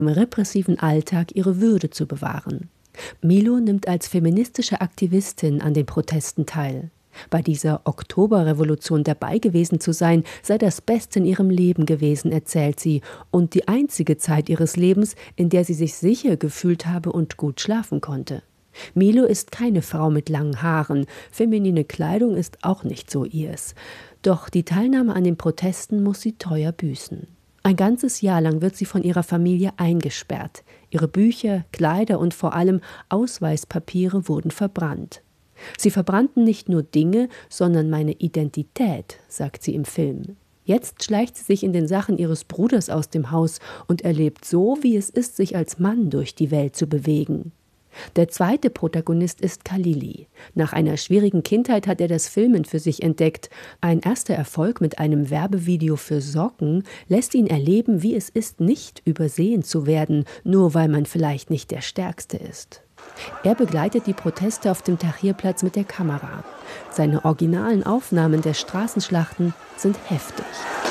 im repressiven Alltag ihre Würde zu bewahren. Milo nimmt als feministische Aktivistin an den Protesten teil. Bei dieser Oktoberrevolution dabei gewesen zu sein, sei das Beste in ihrem Leben gewesen, erzählt sie, und die einzige Zeit ihres Lebens, in der sie sich sicher gefühlt habe und gut schlafen konnte. Milo ist keine Frau mit langen Haaren, feminine Kleidung ist auch nicht so ihrs. Doch die Teilnahme an den Protesten muss sie teuer büßen. Ein ganzes Jahr lang wird sie von ihrer Familie eingesperrt. Ihre Bücher, Kleider und vor allem Ausweispapiere wurden verbrannt. Sie verbrannten nicht nur Dinge, sondern meine Identität, sagt sie im Film. Jetzt schleicht sie sich in den Sachen ihres Bruders aus dem Haus und erlebt so, wie es ist, sich als Mann durch die Welt zu bewegen. Der zweite Protagonist ist Khalili. Nach einer schwierigen Kindheit hat er das Filmen für sich entdeckt. Ein erster Erfolg mit einem Werbevideo für Socken lässt ihn erleben, wie es ist, nicht übersehen zu werden, nur weil man vielleicht nicht der Stärkste ist. Er begleitet die Proteste auf dem Tahrirplatz mit der Kamera. Seine originalen Aufnahmen der Straßenschlachten sind heftig.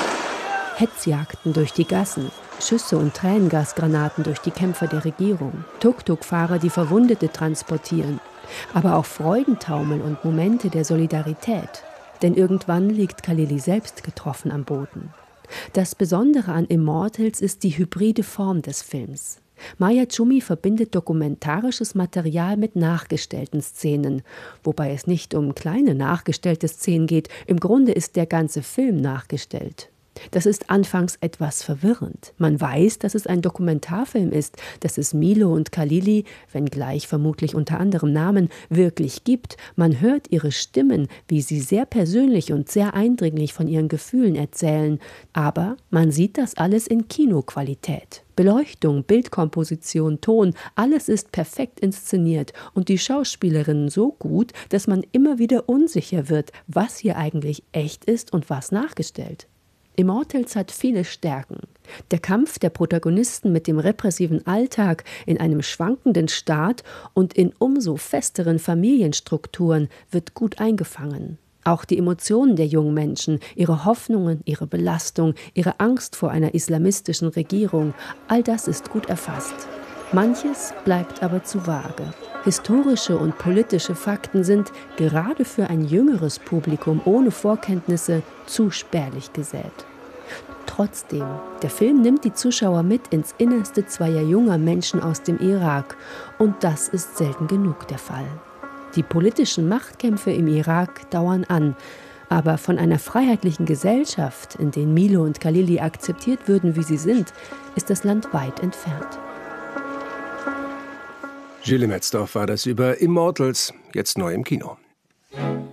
Hetzjagden durch die Gassen, Schüsse und Tränengasgranaten durch die Kämpfer der Regierung, Tuk-Tuk-Fahrer, die Verwundete transportieren, aber auch Freudentaumel und Momente der Solidarität. Denn irgendwann liegt Khalili selbst getroffen am Boden. Das Besondere an Immortals ist die hybride Form des Films. Maya Tschumi verbindet dokumentarisches Material mit nachgestellten Szenen, wobei es nicht um kleine nachgestellte Szenen geht, im Grunde ist der ganze Film nachgestellt. Das ist anfangs etwas verwirrend. Man weiß, dass es ein Dokumentarfilm ist, dass es Milo und Khalili, wenngleich vermutlich unter anderem Namen, wirklich gibt. Man hört ihre Stimmen, wie sie sehr persönlich und sehr eindringlich von ihren Gefühlen erzählen. Aber man sieht das alles in Kinoqualität. Beleuchtung, Bildkomposition, Ton, alles ist perfekt inszeniert und die Schauspielerinnen so gut, dass man immer wieder unsicher wird, was hier eigentlich echt ist und was nachgestellt. Immortals hat viele Stärken. Der Kampf der Protagonisten mit dem repressiven Alltag in einem schwankenden Staat und in umso festeren Familienstrukturen wird gut eingefangen. Auch die Emotionen der jungen Menschen, ihre Hoffnungen, ihre Belastung, ihre Angst vor einer islamistischen Regierung, all das ist gut erfasst. Manches bleibt aber zu vage. Historische und politische Fakten sind, gerade für ein jüngeres Publikum ohne Vorkenntnisse, zu spärlich gesät. Trotzdem, der Film nimmt die Zuschauer mit ins Innerste zweier junger Menschen aus dem Irak. Und das ist selten genug der Fall. Die politischen Machtkämpfe im Irak dauern an. Aber von einer freiheitlichen Gesellschaft, in der Milo und Khalili akzeptiert würden, wie sie sind, ist das Land weit entfernt. Gilles Metzdorf war das über Immortals, jetzt neu im Kino.